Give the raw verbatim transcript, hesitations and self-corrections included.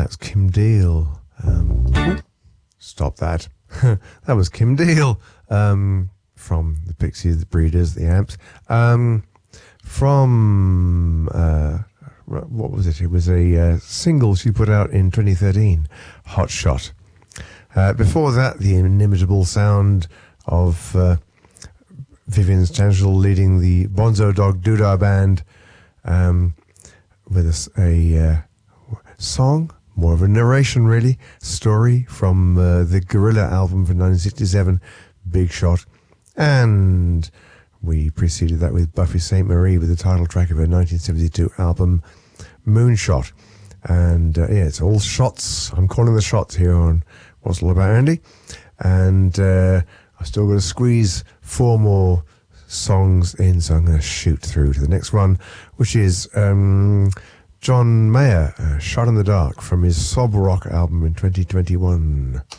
That's Kim Deal. Um, stop that. That was Kim Deal um, from the Pixies, the Breeders, the Amps. Um, from, uh, what was it? It was a uh, single she put out in twenty thirteen, Hot Shot. Uh, before that, the inimitable sound of uh, Vivian Stanshall leading the Bonzo Dog Doodah Band um, with a, a uh, song, more of a narration really, story from uh, the Gorilla album from nineteen sixty-seven, Big Shot. And we preceded that with Buffy Sainte Marie with the title track of her nineteen seventy-two album, Moonshot. And uh, yeah, it's all shots. I'm calling the shots here on What's All About Andy. And uh, I've still got to squeeze four more songs in, so I'm going to shoot through to the next one, which is um, John Mayer, uh, Shot in the Dark, from his Sob Rock album in twenty twenty-one.